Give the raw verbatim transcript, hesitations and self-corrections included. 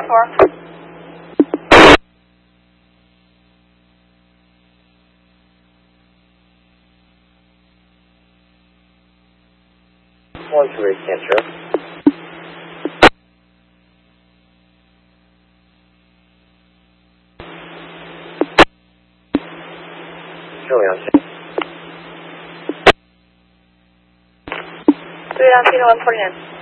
four. One three, Centro. Charlie on scene. three on scene, one forty-nine.